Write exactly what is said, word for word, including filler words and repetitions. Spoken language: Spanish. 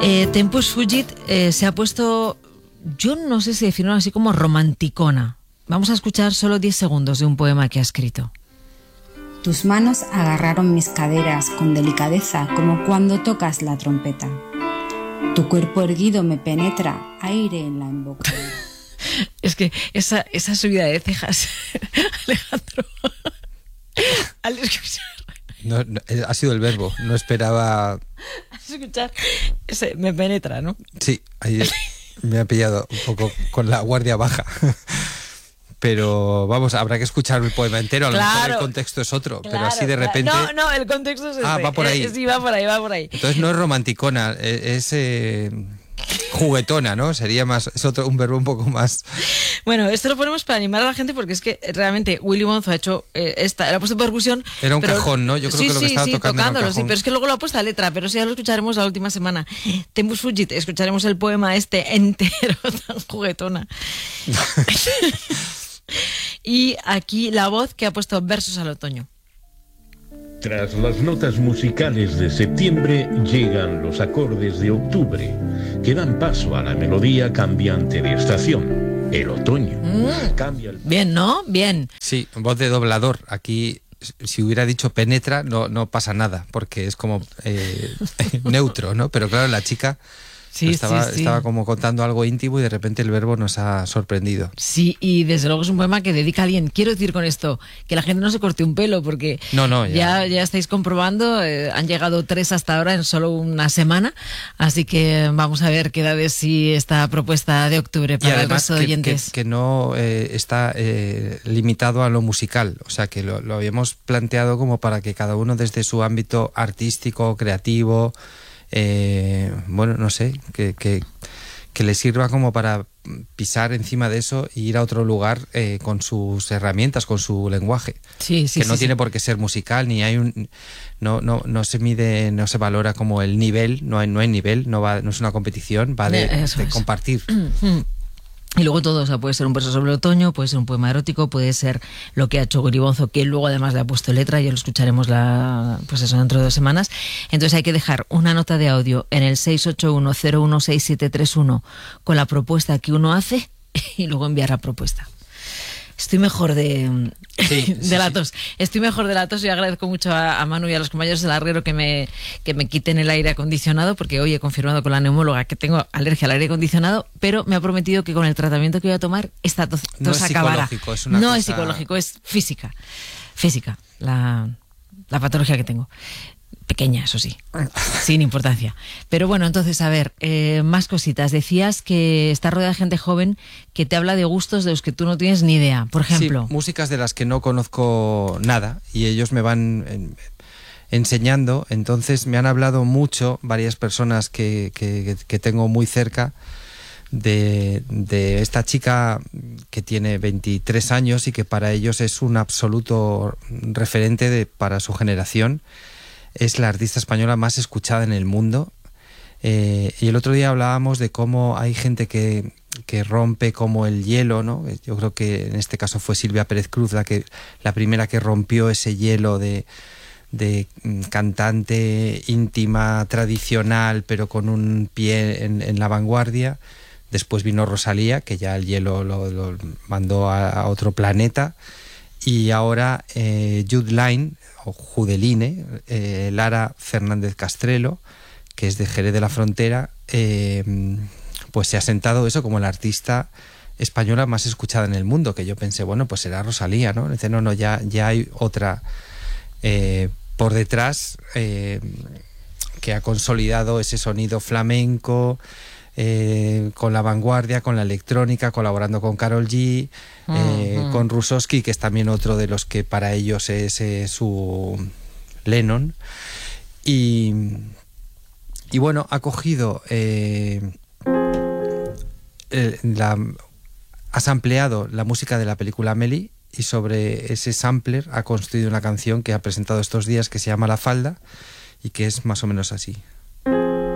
Eh, Tempus Fugit eh, se ha puesto, yo no sé si definirlo así como romanticona. Vamos a escuchar solo diez segundos de un poema que ha escrito. Tus manos agarraron mis caderas con delicadeza, como cuando tocas la trompeta. Tu cuerpo erguido me penetra, aire en la embocadura. Es que esa, esa subida de cejas, Alejandro, al escuchar... No, no, ha sido el verbo, no esperaba... Al escuchar, ese, me penetra, ¿no? Sí, ahí me ha pillado un poco con la guardia baja. Pero vamos, habrá que escuchar el poema entero, a lo claro, mejor el contexto es otro, claro, pero así de repente... No, no, el contexto es este. Ah, va por ahí. Eh, sí, va por ahí, va por ahí. Entonces no es romanticona, es, es eh, juguetona, ¿no? Sería más, es otro, un verbo un poco más... Bueno, esto lo ponemos para animar a la gente porque es que realmente Willy Bonzo ha hecho eh, esta, le ha puesto percusión. Era un pero, cajón, ¿no? Yo creo sí, que lo que sí, estaba sí, tocando era un tocándolo, cajón. sí, pero es que luego lo ha puesto a letra, pero sí ya lo escucharemos la última semana. Tempus Fugit, escucharemos el poema este entero, tan juguetona. Y aquí la voz que ha puesto versos al otoño. Tras las notas musicales de septiembre llegan los acordes de octubre, que dan paso a la melodía cambiante de estación, el otoño. Mm. Cambia el... Bien, ¿no? Bien. Sí, voz de doblador. Aquí, si hubiera dicho penetra, no, no pasa nada, porque es como eh, neutro, ¿no? Pero claro, la chica... Sí, estaba, sí, sí. estaba como contando algo íntimo y de repente el verbo nos ha sorprendido. Sí, y desde luego es un poema que dedica a alguien. Quiero decir con esto que la gente no se corte un pelo porque no, no, ya. ya, ya estáis comprobando, eh, han llegado tres hasta ahora en solo una semana, así que vamos a ver qué da de sí esta propuesta de octubre para y además el resto de que, oyentes. Que, que no eh, está eh, limitado a lo musical, o sea que lo, lo habíamos planteado como para que cada uno desde su ámbito artístico, creativo... Eh, bueno, no sé, que, que, que le sirva como para pisar encima de eso e ir a otro lugar eh, con sus herramientas, con su lenguaje. Sí, sí, que no sí, tiene sí. por qué ser musical, ni hay un... No, no, no se mide, no se valora como el nivel, no hay, no hay nivel, no, va, no es una competición, va de, Eso de es. compartir. Y luego todo, o sea, puede ser un verso sobre el otoño, puede ser un poema erótico, puede ser lo que ha hecho Willy Bonzo, que luego además le ha puesto letra, y lo escucharemos la, pues eso, dentro de dos semanas. Entonces hay que dejar una nota de audio en el seis ocho uno cero uno seis siete tres uno con la propuesta que uno hace y luego enviar la propuesta. Estoy mejor de, sí, de sí, la sí. tos. Estoy mejor de la tos y agradezco mucho a, a Manu y a los compañeros del Larguero que me, que me quiten el aire acondicionado, porque hoy he confirmado con la neumóloga que tengo alergia al aire acondicionado, pero me ha prometido que con el tratamiento que voy a tomar esta tos, tos No es acabará. psicológico, es una no cosa... es psicológico, es física. Física, la, la patología que tengo. Pequeña, eso sí, sin importancia. Pero bueno, entonces, a ver, eh, más cositas. Decías que está rodeada de gente joven que te habla de gustos de los que tú no tienes ni idea, por ejemplo. Sí, músicas de las que no conozco nada y ellos me van en, enseñando. Entonces me han hablado mucho varias personas que, que, que tengo muy cerca de, de esta chica que tiene veintitrés años y que para ellos es un absoluto referente de, para su generación. Es la artista española más escuchada en el mundo. Eh, y el otro día hablábamos de cómo hay gente que, que rompe como el hielo, ¿no? Yo creo que en este caso fue Silvia Pérez Cruz la, que, la primera que rompió ese hielo de, de cantante íntima, tradicional, pero con un pie en, en la vanguardia. Después vino Rosalía, que ya el hielo lo, lo mandó a, a otro planeta. Y ahora eh, Jude Line, o Judeline, eh, Lara Fernández Castrelo, que es de Jerez de la Frontera, eh, pues se ha sentado eso como la artista española más escuchada en el mundo, que yo pensé, bueno, pues será Rosalía, ¿no? Dice, no, no, ya, ya hay otra eh, por detrás eh, que ha consolidado ese sonido flamenco, Eh, con la vanguardia, con la electrónica, colaborando con Karol G, uh-huh. eh, con Rusowski, que es también otro de los que para ellos es eh, su Lennon. Y, y bueno, ha cogido, eh, eh, la, ha sampleado la música de la película Amélie y sobre ese sampler ha construido una canción que ha presentado estos días que se llama La Falda y que es más o menos así.